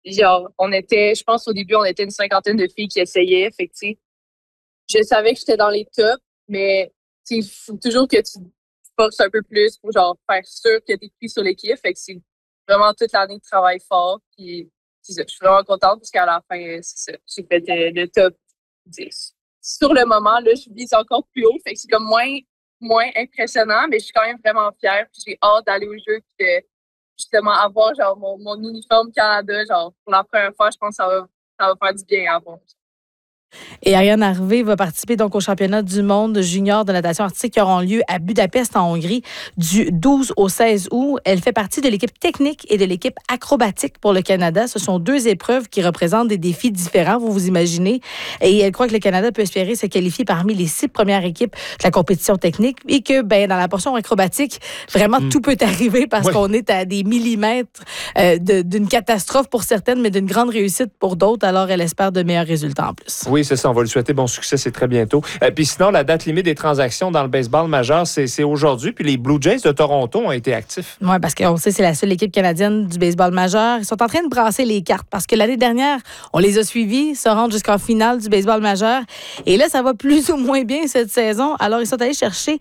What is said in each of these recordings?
Genre, je pense au début, on était une cinquantaine de filles qui essayaient. Fait que, tu sais, je savais que j'étais dans les tops, mais il faut toujours que tu forces un peu plus pour genre faire sûr que tu es pris sur l'équipe. Fait que c'est vraiment toute l'année de travail fort. Puis, c'est ça, je suis vraiment contente parce qu'à la fin, c'est ça, j'ai fait le top 10. Sur le moment, là, je vise encore plus haut. Fait que c'est comme moins impressionnant, mais je suis quand même vraiment fière. Puis j'ai hâte d'aller au jeu puis de justement avoir genre mon uniforme Canada. Genre, pour la première fois, je pense que ça va faire du bien à avoir. Et Ariane Harvey va participer donc au championnat du monde junior de natation artistique qui auront lieu à Budapest, en Hongrie, du 12 au 16 août. Elle fait partie de l'équipe technique et de l'équipe acrobatique pour le Canada. Ce sont deux épreuves qui représentent des défis différents, vous imaginez. Et elle croit que le Canada peut espérer se qualifier parmi les 6 premières équipes de la compétition technique et que, dans la portion acrobatique, vraiment tout peut arriver parce qu'on est à des millimètres d'une catastrophe pour certaines, mais d'une grande réussite pour d'autres. Alors, elle espère de meilleurs résultats en plus. Oui, c'est ça. On va lui souhaiter bon succès. C'est très bientôt. Puis sinon, la date limite des transactions dans le baseball majeur, c'est aujourd'hui. Puis les Blue Jays de Toronto ont été actifs. Oui, parce qu'on sait que c'est la seule équipe canadienne du baseball majeur. Ils sont en train de brasser les cartes parce que l'année dernière, on les a suivis, se rendre jusqu'en finale du baseball majeur. Et là, ça va plus ou moins bien cette saison. Alors, ils sont allés chercher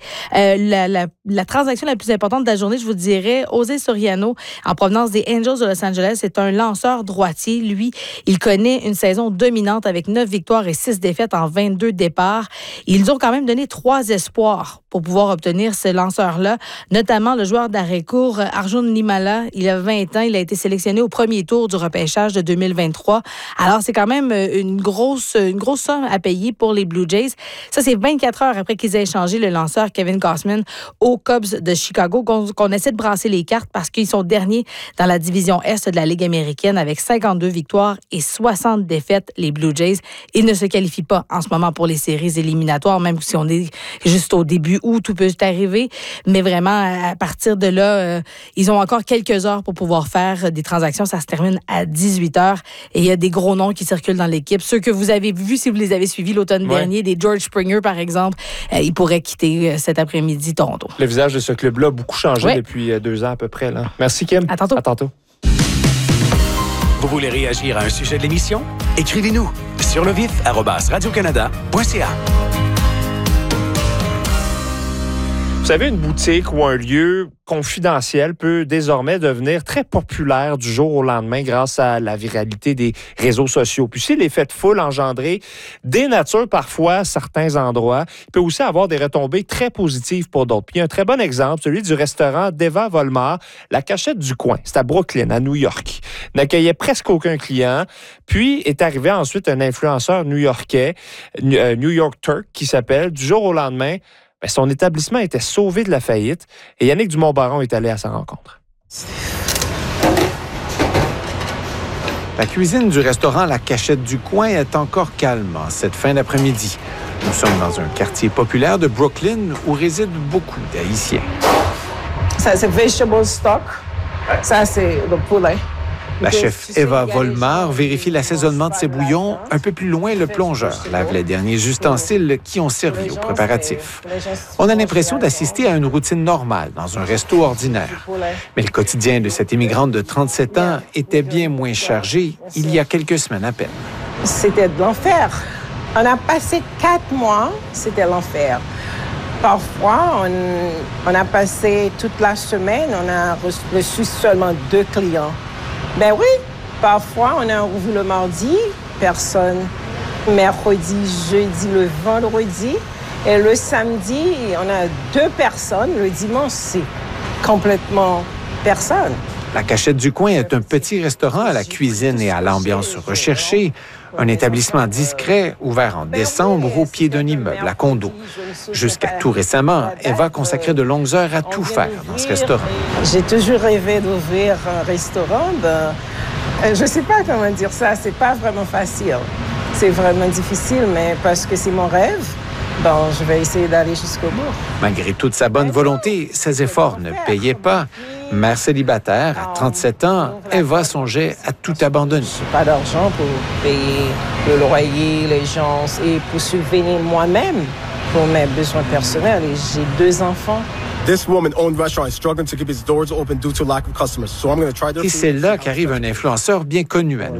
la transaction la plus importante de la journée, je vous dirais. José Soriano, en provenance des Angels de Los Angeles, c'est un lanceur droitier. Lui, il connaît une saison dominante avec 9 victoires et 6 défaites en 22 départs. Ils ont quand même donné 3 espoirs pour pouvoir obtenir ce lanceur-là, notamment le joueur d'arrêt-court Arjun Nimala. Il a 20 ans. Il a été sélectionné au premier tour du repêchage de 2023. Alors, c'est quand même une grosse somme à payer pour les Blue Jays. Ça, c'est 24 heures après qu'ils aient échangé le lanceur Kevin Gausman aux Cubs de Chicago, qu'on essaie de brasser les cartes parce qu'ils sont derniers dans la division Est de la Ligue américaine avec 52 victoires et 60 défaites, les Blue Jays. Ils ne se qualifient pas en ce moment pour les séries éliminatoires, même si on est juste au début où tout peut arriver. Mais vraiment, à partir de là, ils ont encore quelques heures pour pouvoir faire des transactions. Ça se termine à 18 heures. Et il y a des gros noms qui circulent dans l'équipe. Ceux que vous avez vus, si vous les avez suivis l'automne dernier, des George Springer, par exemple, ils pourraient quitter cet après-midi Toronto. Le visage de ce club-là a beaucoup changé depuis 2 ans à peu près. Là. Merci, Kim. À tantôt. À tantôt. Vous voulez réagir à un sujet de l'émission? Écrivez-nous sur @radiocanada.ca. Vous savez, une boutique ou un lieu confidentiel peut désormais devenir très populaire du jour au lendemain grâce à la viralité des réseaux sociaux. Puis si l'effet de foule engendré dénature parfois certains endroits, il peut aussi avoir des retombées très positives pour d'autres. Puis il y a un très bon exemple, celui du restaurant d'Eva Volmar, la Cachette du Coin. C'est à Brooklyn, à New York. N'accueillait presque aucun client. Puis est arrivé ensuite un influenceur new-yorkais, New York Turk, qui s'appelle, du jour au lendemain, son établissement était sauvé de la faillite et Yannick Dumont-Baron est allé à sa rencontre. La cuisine du restaurant La Cachette du Coin est encore calme en cette fin d'après-midi. Nous sommes dans un quartier populaire de Brooklyn où résident beaucoup d'Haïtiens. Ça, c'est vegetable stock. Ça, c'est le poulet. La chef Eva Volmar vérifie l'assaisonnement de ses bouillons. Un peu plus loin, le plongeur lave les derniers ustensiles qui ont servi aux préparatifs. On a l'impression d'assister à une routine normale dans un resto ordinaire. Mais le quotidien de cette immigrante de 37 ans était bien moins chargé il y a quelques semaines à peine. C'était de l'enfer. On a passé 4 mois, c'était l'enfer. Parfois, on a passé toute la semaine, on a reçu seulement 2 clients. Ben oui, parfois, on a ouvert le mardi, personne. Mercredi, jeudi, le vendredi. Et le samedi, on a 2 personnes. Le dimanche, c'est complètement personne. La Cachette du Coin est un petit restaurant à la cuisine et à l'ambiance recherchée. Un établissement discret ouvert en décembre au pied d'un immeuble à condo. Jusqu'à tout récemment, Eva consacrait de longues heures à tout faire dans ce restaurant. J'ai toujours rêvé d'ouvrir un restaurant. Je ne sais pas comment dire ça, c'est pas vraiment facile. C'est vraiment difficile, mais parce que c'est mon rêve, je vais essayer d'aller jusqu'au bout. Malgré toute sa bonne volonté, ses efforts ne payaient pas. Mère célibataire, à 37 ans, Eva songeait à tout abandonner. Je n'ai pas d'argent pour payer le loyer, les gens, et pour subvenir moi-même pour mes besoins personnels. Et j'ai 2 enfants. This woman-owned restaurant is struggling to keep its doors open due to lack of customers. So I'm going to try their Et food. c'est là qu'arrive un influenceur bien connu à nous.